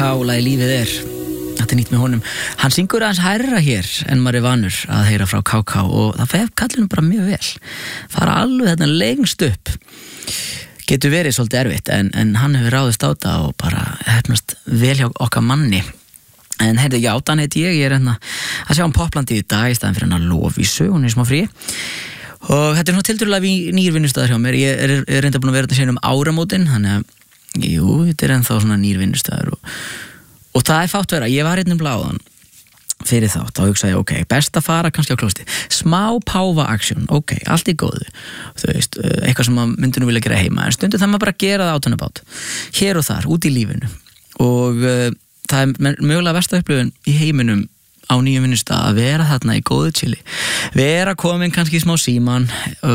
lagið Lífið Þetta nýtt með honum. Hann syngur aðeins hærra hér en maður vanur að heyra frá KK og það fer kallinu bara mjög vel. Fara alveg þetta lengst upp. Getur verið svolítið erfitt en hann hefur ráðist á þetta og bara hefnast vel hjá okkar manni. En heyrðu, Dan heiti ég hérna að sjá Poplandi í dag í staðinn fyrir hann að Lovísu, hún í smá frí. Og þetta svona tiltölulega nýr vinnustaður hjá mér. Ég reynda búin að vera þetta síðan áramótin, þannig að jú, þetta ennþá svona nýr vinnustaður og það fátt vera, ég var hérna bláðan fyrir þá hugsaði ég, ok, best að fara kannski á klósti, smá páfa-action, ok, allt í góðu, þú veist, eitthvað sem maður myndi nú vilja gera heima, en stundum það maður bara gera það átunabát, hér og þar, út í lífinu og það mögulega versta upplifun í heiminum á nýjum vinnustað að vera þarna í góðu chili, vera komin kannski í smá síman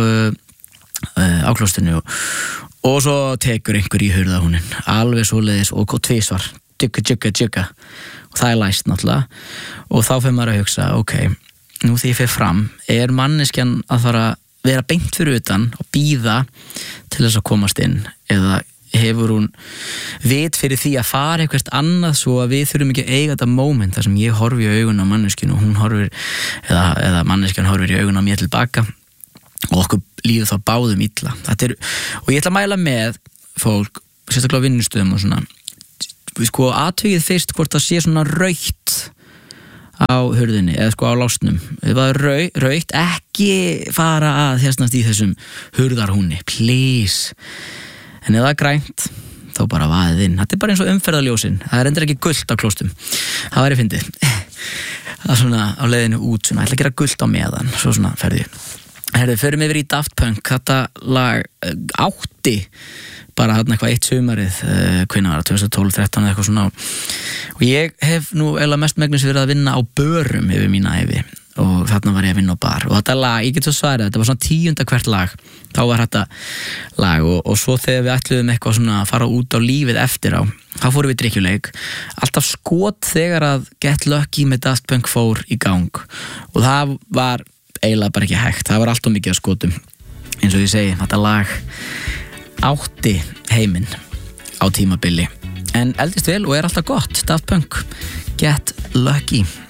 á klóstinu og svo tekur einhver í hurðahúnin, alveg svoleiðis og tvisvar tjugga og það læst náttúrulega og þá fer maður að hugsa, ok, nú þegar ég fer fram manneskjan að fara að vera beint fyrir utan og bíða til þess að komast inn eða hefur hún vit fyrir því að fara eitthvað annað svo að við þurfum ekki að eiga þetta moment þar sem ég horfi í augun á manneskjunu og hún horfir eða manneskjan horfir í augun á mér tilbaka og okkur líður þá báðum illa og ég ætla að mæla með fólk, sérstaklega á vinnustöðum og svona sko athugið fyrst hvort það sé svona rautt á hurðinni eða sko á lásnum ef það rautt, ekki fara að þessnast í þessum hurðarhúni please, en ef það grænt þá bara vaðið inn, þetta bara eins og umferðarljósin það endur ekki gult á klóstum það væri fyndið það svona á leiðinu út, svona, ég ætla að gera gult á meðan svo svona ferði förum yfir í Daft Punk, þetta lag átti bara þarna eitthvað eitt sumarið hvenær var það, 2012-13 eða eitthvað svona og ég hef nú eiginlega mest megnis verið að vinna á börum yfir mína ævi og þarna var ég að vinna á bar og þetta lag, ég get svo svarið, þetta var svona 10. hvert lag þá var þetta lag og svo þegar við ætluðum eitthvað svona að fara út á lífið eftir á þá fórum við drykkjuleik alltaf skot þegar að Get Lucky með Daft Punk fór í gang og það var eiginlega bara ekki hægt, það var allt of mikið að skotum eins og ég segi, þetta lag átti heiminn á tímabili en eldist vel og alltaf gott Daft Punk, Get Lucky